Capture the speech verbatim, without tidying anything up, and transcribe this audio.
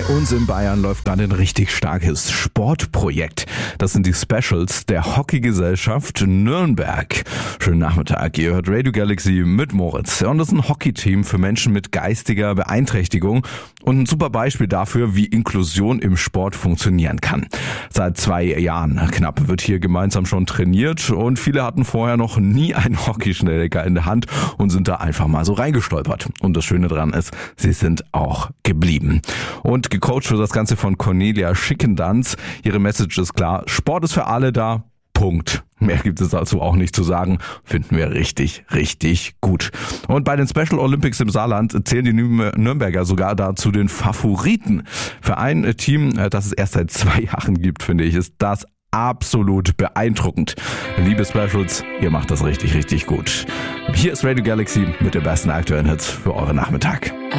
uns in Bayern läuft gerade ein richtig starkes Sportprojekt. Das sind die Specials der Hockeygesellschaft Nürnberg. Schönen Nachmittag, ihr hört Radio Galaxy mit Moritz. Und das ist ein Hockeyteam für Menschen mit geistiger Beeinträchtigung und ein super Beispiel dafür, wie Inklusion im Sport funktionieren kann. Seit zwei Jahren knapp wird hier gemeinsam schon trainiert und viele hatten vorher noch nie einen Hockeyschnelliger in der Hand und sind da einfach mal so reingestolpert. Und das Schöne dran ist, sie sind auch geblieben. Und gecoacht wird das Ganze von Cornelia Schickendanz. Ihre Message ist klar, Sport ist für alle da, Punkt. Mehr gibt es dazu auch nicht zu sagen. Finden wir richtig, richtig gut. Und bei den Special Olympics im Saarland zählen die Nürnberger sogar da zu den Favoriten. Für ein Team, das es erst seit zwei Jahren gibt, finde ich, ist das absolut beeindruckend. Liebe Specials, ihr macht das richtig, richtig gut. Hier ist Radio Galaxy mit den besten aktuellen Hits für euren Nachmittag.